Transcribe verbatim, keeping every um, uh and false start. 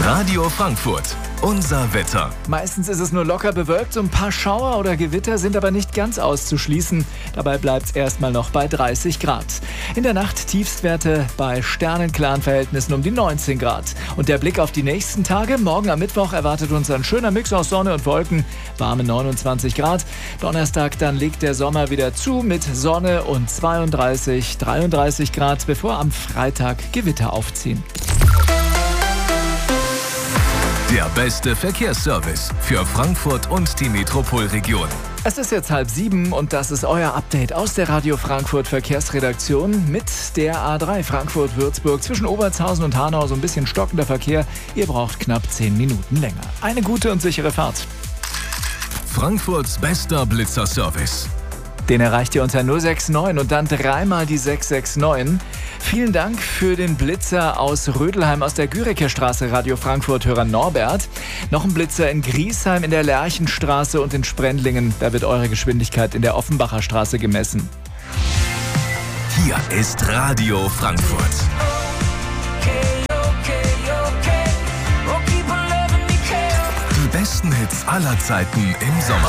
Radio Frankfurt, unser Wetter. Meistens ist es nur locker bewölkt, so ein paar Schauer oder Gewitter sind aber nicht ganz auszuschließen. Dabei bleibt es erstmal noch bei dreißig Grad. In der Nacht Tiefstwerte bei sternenklaren Verhältnissen um die neunzehn Grad. Und der Blick auf die nächsten Tage. Morgen am Mittwoch erwartet uns ein schöner Mix aus Sonne und Wolken, warme neunundzwanzig Grad. Donnerstag dann legt der Sommer wieder zu mit Sonne und zweiunddreißig, dreiunddreißig Grad, bevor am Freitag Gewitter aufziehen. Der beste Verkehrsservice für Frankfurt und die Metropolregion. Es ist jetzt halb sieben und das ist euer Update aus der Radio Frankfurt Verkehrsredaktion mit der A drei Frankfurt-Würzburg. Zwischen Obertshausen und Hanau so ein bisschen stockender Verkehr. Ihr braucht knapp zehn Minuten länger. Eine gute und sichere Fahrt. Frankfurts bester Blitzer-Service. Den erreicht ihr unter null sechs neun und dann dreimal die sechs sechs neun. Vielen Dank für den Blitzer aus Rödelheim aus der Gürecker Straße, Radio Frankfurt-Hörer Norbert. Noch ein Blitzer in Griesheim in der Lerchenstraße und in Sprendlingen. Da wird eure Geschwindigkeit in der Offenbacher Straße gemessen. Hier ist Radio Frankfurt. Die besten Hits aller Zeiten im Sommer.